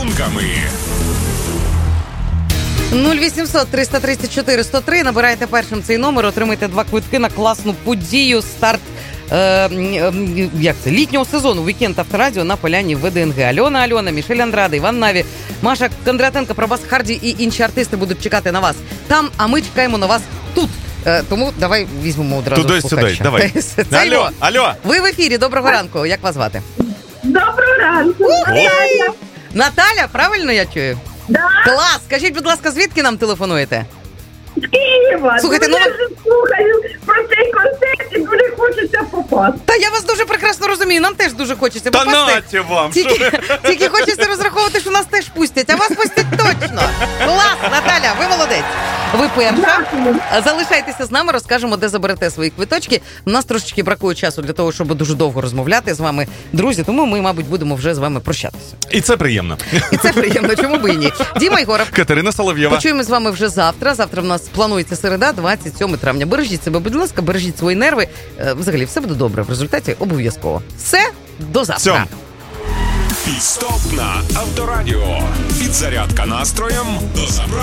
подарунками. 0800-334-103. Набирайте першим цей номер, отримайте 2 квитки на класну подію. Старт літнього сезону «Вікенд Авторадіо» на поляні ВДНГ. Альона, Мішель Андраде, Іван Наві, Маша Кондратенко, Пробас Харді і інші артисти будуть чекати на вас там, а ми чекаємо на вас тут. Тому давай візьмемо одразу Туди-сюди, давай. Алло. Ви в ефірі, доброго ранку. Як вас звати? Доброго ранку. Наталя, правильно я чую? Да. Клас! Скажіть, будь ласка, звідки нам телефонуєте? З Києва. Слухайте, я вже слухаю про цей концерт і дуже хочеться попасти. Та я вас дуже прекрасно розумію, нам теж дуже хочеться Та попасти. наті вам! Тільки хочеться розраховувати, що нас теж пустять, а вас пустять точно. Клас, Наталя, ви молодець. Ви перша. Залишайтеся з нами, розкажемо, де заберете свої квиточки. У нас трошечки бракує часу для того, щоб дуже довго розмовляти з вами, друзі, тому ми, мабуть, будемо вже з вами прощатися. І це приємно. І це приємно, чому б і ні. Діма Єгоров. Катерина Солов'єва. Почуємо з вами вже завтра. Завтра в нас планується середа, 27 травня. Бережіть себе, будь ласка, бережіть свої нерви. Взагалі, все буде добре. В результаті обов'язково. Все, до завтра. Підстоп на Авторадіо. Підзарядка настроєм до завтра.